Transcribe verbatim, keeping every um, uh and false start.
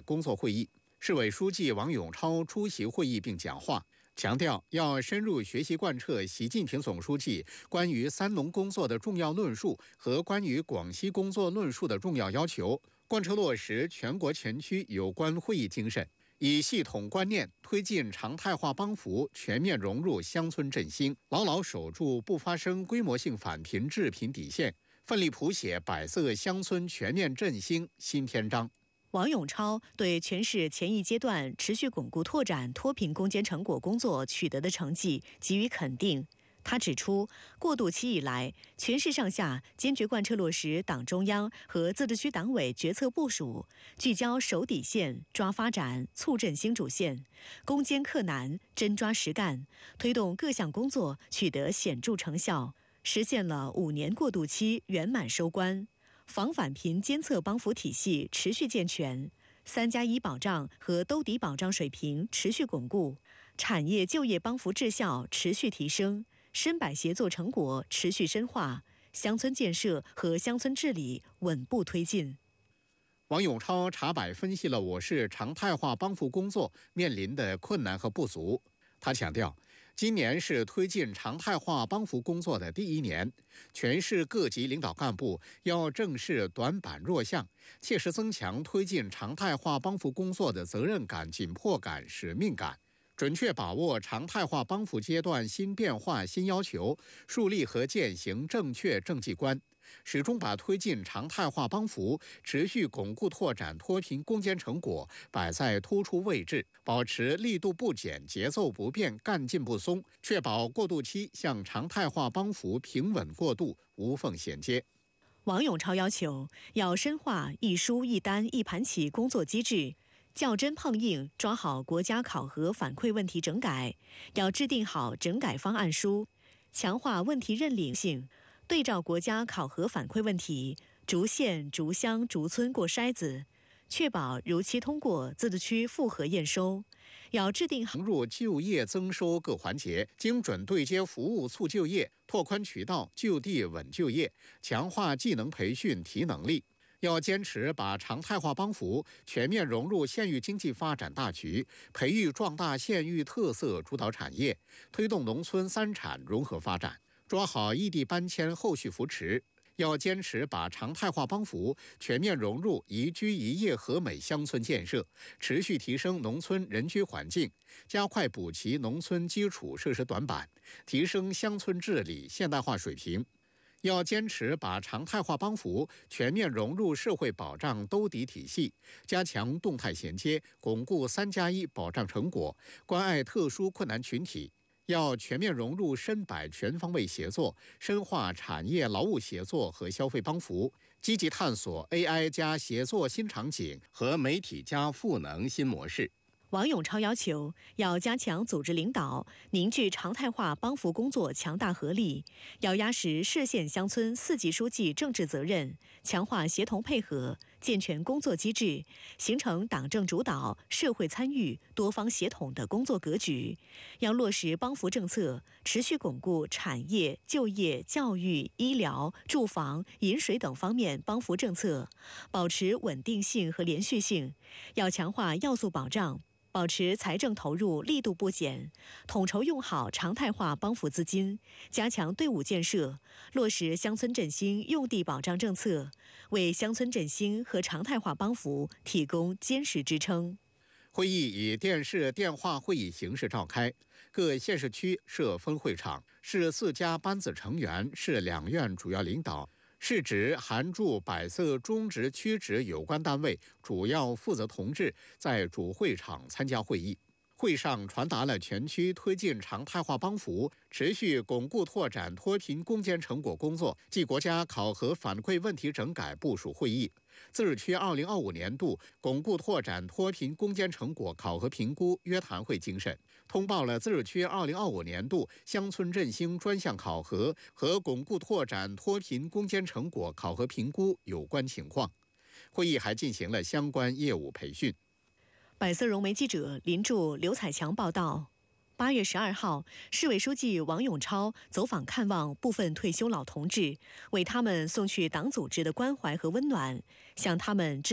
工作会议。市委书记王永超出席会议并讲话，强调要深入学习贯彻习近平总书记关于三农工作的重要论述和关于广西工作论述的重要要求，贯彻落实全国全区有关会议精神，以系统观念推进常态化帮扶全面融入乡村振兴，牢牢守住不发生规模性返贫致贫底线，奋力谱写百色乡村全面振兴新篇章。 王永超对全市前一阶段持续巩固拓展脱贫攻坚成果工作取得的成绩给予肯定。他指出，过渡期以来，全市上下坚决贯彻落实党中央和自治区党委决策部署，聚焦守底线、抓发展、促振兴主线，攻坚克难、真抓实干，推动各项工作取得显著成效，实现了五年过渡期圆满收官。防返贫监测帮扶体系持续健全，三加一保障和兜底保障水平持续巩固，产业就业帮扶质效持续提升，深百协作成果持续深化，乡村建设和乡村治理稳步推进。 王永超查摆分析了我市常态化帮扶工作面临的困难和不足。他强调，今年是推进常态化帮扶工作的第一年，全市各级领导干部要正视短板弱项，切实增强推进常态化帮扶工作的责任感、紧迫感、使命感，准确把握常态化帮扶阶段新变化、新要求，树立和践行正确政绩观，始终把推进常态化帮扶、持续巩固拓展脱贫攻坚成果摆在突出位置，保持力度不减、节奏不变、干劲不松，确保过渡期向常态化帮扶平稳过渡，无缝衔接。 王永超要求要深化一疏一单一盘棋工作机制，较真碰硬抓好国家考核反馈问题整改，要制定好整改方案书，强化问题认领性，对照国家考核反馈问题，逐县、逐乡、逐村过筛子，确保如期通过自治区复核验收。要制定好融入就业增收各环节，精准对接服务促就业，拓宽渠道就地稳就业，强化技能培训提能力。要坚持把常态化帮扶全面融入县域经济发展大局，培育壮大县域特色主导产业，推动农村三产融合发展，抓好异地搬迁后续扶持。要坚持把常态化帮扶全面融入宜居宜业和美乡村建设，持续提升农村人居环境，加快补齐农村基础设施短板，提升乡村治理现代化水平。要坚持把常态化帮扶全面融入社会保障兜底体系，加强动态衔接，巩固三加一保障成果，关爱特殊困难群体。要全面融入深百全方位协作，深化产业劳务协作和消费帮扶，积极探索 A I 加协作新场景和媒体加赋能新模式。 王永超要求要加强组织领导，凝聚常态化帮扶工作强大合力，要压实市县乡村四级书记政治责任，强化协同配合，健全工作机制，形成党政主导、社会参与、多方协同的工作格局。要落实帮扶政策，持续巩固产业、就业、教育、医疗、住房、饮水等方面帮扶政策，保持稳定性和连续性。要强化要素保障，保持财政投入力度不减，统筹用好常态化帮扶资金，加强队伍建设，落实乡村振兴用地保障政策，为乡村振兴和常态化帮扶提供坚实支撑。 会议以电视电话会议形式召开，各县市区设分会场，市四家班子成员，市两院主要领导，市直、函驻、百色、中直、区直有关单位主要负责同志在主会场参加会议。会上传达了全区推进常态化帮扶、持续巩固拓展脱贫攻坚成果工作暨国家考核反馈问题整改部署会议，自治区二零二五年度巩固拓展脱贫攻坚成果考核评估约谈会精神，通报了自治区二零二五年度乡村振兴专项考核和巩固拓展脱贫攻坚成果考核评估有关情况。会议还进行了相关业务培训。 百色融媒记者林柱、刘彩强报道。八月十二号，市委书记王永超走访看望部分退休老同志，为他们送去党组织的关怀和温暖，向他们致